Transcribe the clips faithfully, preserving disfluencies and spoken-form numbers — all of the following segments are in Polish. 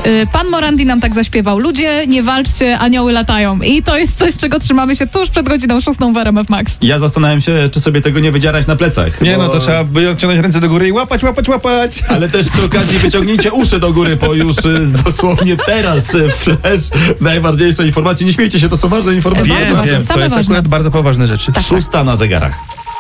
Pan Morandi nam tak zaśpiewał. Ludzie, nie walczcie, anioły latają. I to jest coś, czego trzymamy się tuż przed godziną szóstą w R M F Max. Ja zastanawiam się, czy sobie tego nie wydzierać na plecach. Nie bo... no, to trzeba wyciągnąć ręce do góry i łapać, łapać, łapać. Ale też przy okazji wyciągnijcie uszy do góry, bo już y, dosłownie teraz y, flash najważniejsze informacje. Nie śmiejcie się, to są ważne informacje. Bardzo Wiem, ważne, wiem, same to jest ważne. akurat bardzo poważne rzeczy. Tak. Szósta na zegarach.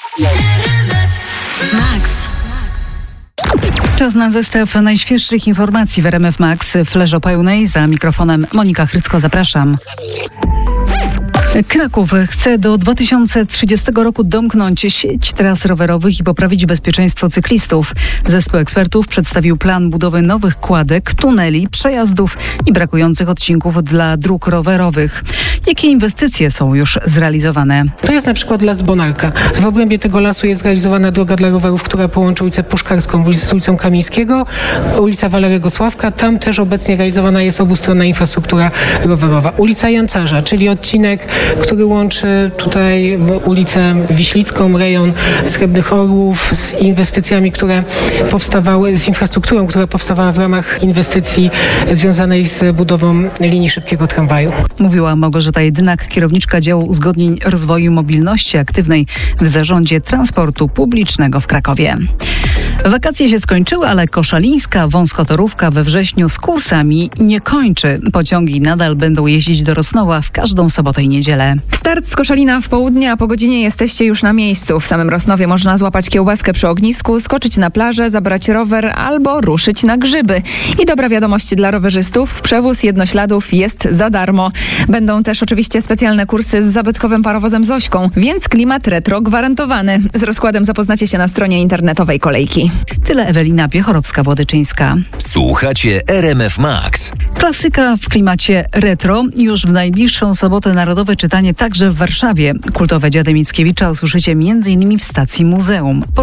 Max. Czas na zestaw najświeższych informacji w R M F Max. Flash o pełnej, za mikrofonem Monika Chrycko, zapraszam. Kraków chce do dwa tysiące trzydziestego roku domknąć sieć tras rowerowych i poprawić bezpieczeństwo cyklistów. Zespół ekspertów przedstawił plan budowy nowych kładek, tuneli, przejazdów i brakujących odcinków dla dróg rowerowych. Jakie inwestycje są już zrealizowane? To jest na przykład Las Bonarka. W obrębie tego lasu jest realizowana droga dla rowerów, która połączy ulicę Puszkarską z ulicą Kamińskiego, ulica Walerego Sławka. Tam też obecnie realizowana jest obustronna infrastruktura rowerowa. Ulica Jancarza, czyli odcinek, który łączy tutaj ulicę Wiślicką, rejon Srebrnych Orłów z inwestycjami, które powstawały, z infrastrukturą, która powstawała w ramach inwestycji związanej z budową linii szybkiego tramwaju. Mówiła Małgorzata Jedynak, kierowniczka działu uzgodnień rozwoju mobilności aktywnej w Zarządzie Transportu Publicznego w Krakowie. Wakacje się skończyły, ale koszalińska wąskotorówka we wrześniu z kursami nie kończy. Pociągi nadal będą jeździć do Rosnowa w każdą sobotę i niedzielę. Start z Koszalina w południe, a po godzinie jesteście już na miejscu. W samym Rosnowie można złapać kiełbaskę przy ognisku, skoczyć na plażę, zabrać rower albo ruszyć na grzyby. I dobra wiadomość dla rowerzystów, przewóz jednośladów jest za darmo. Będą też oczywiście specjalne kursy z zabytkowym parowozem Zośką, więc klimat retro gwarantowany. Z rozkładem zapoznacie się na stronie internetowej Kolejki. Tyle Ewelina Piechorowska-Włodyczyńska. Słuchacie R M F Max. Klasyka w klimacie retro. Już w najbliższą sobotę narodowe czytanie także w Warszawie. Kultowe Dziady Mickiewicza usłyszycie między innymi w stacji muzeum.